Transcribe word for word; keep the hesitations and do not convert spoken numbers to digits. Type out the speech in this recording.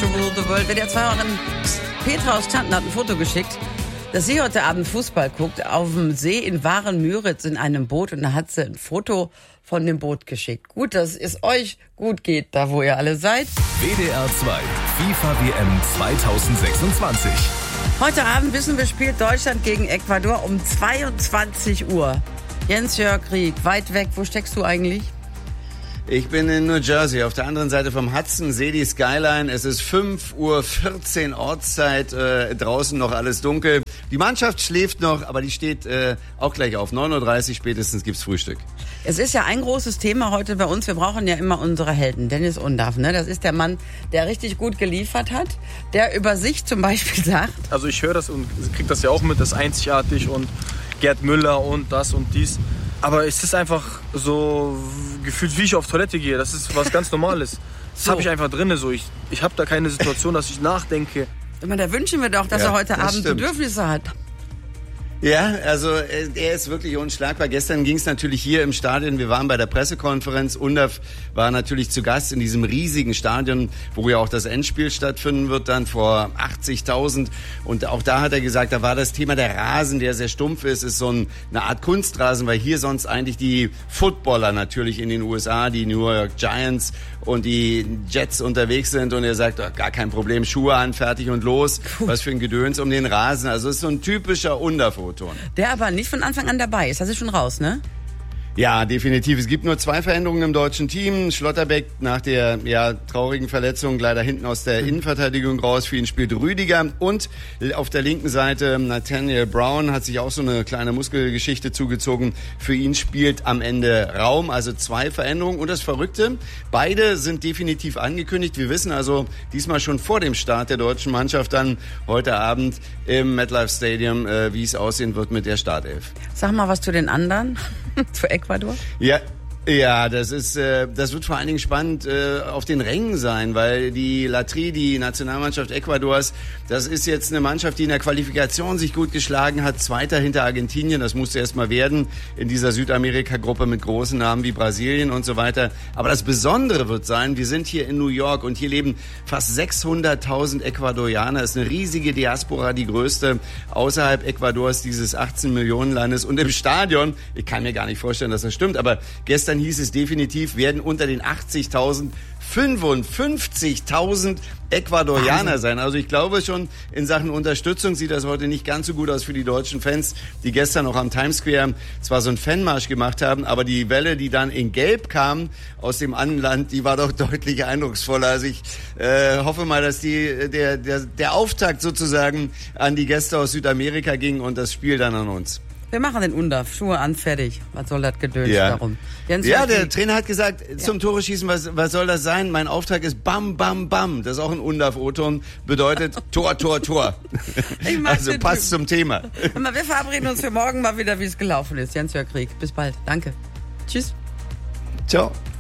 to rule the world. Wenn ihr zwei euren Petra aus Tanten hat ein Foto geschickt, dass sie heute Abend Fußball guckt, auf dem See in Waren-Müritz in einem Boot. Und da hat sie ein Foto von dem Boot geschickt. Gut, dass es euch gut geht, da wo ihr alle seid. W D R zwei FIFA W M zwanzig sechsundzwanzig. Heute Abend wissen wir, spielt Deutschland gegen Ecuador um zweiundzwanzig Uhr. Jens-Jörg Rieck, weit weg, wo steckst du eigentlich? Ich bin in New Jersey, auf der anderen Seite vom Hudson, sehe die Skyline. Es ist fünf Uhr vierzehn Ortszeit, äh, draußen noch alles dunkel. Die Mannschaft schläft noch, aber die steht äh, auch gleich auf. neun Uhr dreißig spätestens gibt's Frühstück. Es ist ja ein großes Thema heute bei uns. Wir brauchen ja immer unsere Helden. Dennis Undaff, ne? Das ist der Mann, der richtig gut geliefert hat, der über sich zum Beispiel sagt. Also ich höre das und kriege das ja auch mit, das ist einzigartig und Gerd Müller und das und dies. Aber es ist einfach so gefühlt, wie ich auf Toilette gehe. Das ist was ganz Normales. Das so. habe ich einfach drin. So. Ich, ich habe da keine Situation, dass ich nachdenke. Immer, da wünschen wir doch, dass ja, er heute Abend stimmt. Bedürfnisse hat. Ja, also er ist wirklich unschlagbar. Gestern ging es natürlich hier im Stadion, wir waren bei der Pressekonferenz, Undaff war natürlich zu Gast in diesem riesigen Stadion, wo ja auch das Endspiel stattfinden wird, dann vor achtzigtausend. Und auch da hat er gesagt, da war das Thema der Rasen, der sehr stumpf ist, ist so ein, eine Art Kunstrasen, weil hier sonst eigentlich die Footballer natürlich in den U S A, die New York Giants und die Jets unterwegs sind. Und er sagt, oh, gar kein Problem, Schuhe an, fertig und los. Was für ein Gedöns um den Rasen. Also es ist so ein typischer Undaff-Foto. Der aber nicht von Anfang an dabei ist. Das ist schon raus, ne? Ja, definitiv. Es gibt nur zwei Veränderungen im deutschen Team. Schlotterbeck nach der ja, traurigen Verletzung leider hinten aus der Innenverteidigung raus. Für ihn spielt Rüdiger. Und auf der linken Seite Nathaniel Brown hat sich auch so eine kleine Muskelgeschichte zugezogen. Für ihn spielt am Ende Raum. Also zwei Veränderungen. Und das Verrückte, beide sind definitiv angekündigt. Wir wissen also diesmal schon vor dem Start der deutschen Mannschaft dann heute Abend im MetLife Stadium, äh, wie es aussehen wird mit der Startelf. Sag mal was zu den anderen, zu Ecuador? Ja. Ja, das ist, äh, das wird vor allen Dingen spannend äh, auf den Rängen sein, weil die Latri, die Nationalmannschaft Ecuadors, das ist jetzt eine Mannschaft, die in der Qualifikation sich gut geschlagen hat, Zweiter hinter Argentinien, das musste erst mal werden in dieser Südamerika-Gruppe mit großen Namen wie Brasilien und so weiter. Aber das Besondere wird sein, wir sind hier in New York und hier leben fast sechshunderttausend Ecuadorianer, das ist eine riesige Diaspora, die größte außerhalb Ecuadors, dieses achtzehn Millionen Landes, und im Stadion, ich kann mir gar nicht vorstellen, dass das stimmt, aber gestern hieß es definitiv, werden unter den achtzigtausend fünfundfünfzigtausend Ecuadorianer sein. Also ich glaube schon, in Sachen Unterstützung sieht das heute nicht ganz so gut aus für die deutschen Fans, die gestern noch am Times Square zwar so einen Fanmarsch gemacht haben, aber die Welle, die dann in Gelb kam aus dem anderen Land, die war doch deutlich eindrucksvoller. Also ich äh, hoffe mal, dass die der, der, der Auftakt sozusagen an die Gäste aus Südamerika ging und das Spiel dann an uns. Wir machen den Undaff, Schuhe an, fertig. Was soll das Gedöns ja. darum? Jens, ja, der Trainer hat gesagt, ja. zum Tore schießen, was, was soll das sein? Mein Auftrag ist Bam, Bam, Bam. Das ist auch ein Undaff-O-Ton, bedeutet Tor, Tor, Tor. Also passt zum Thema. Wir verabreden uns für morgen mal wieder, wie es gelaufen ist. Jens-Jörg Rieck, bis bald. Danke. Tschüss. Ciao.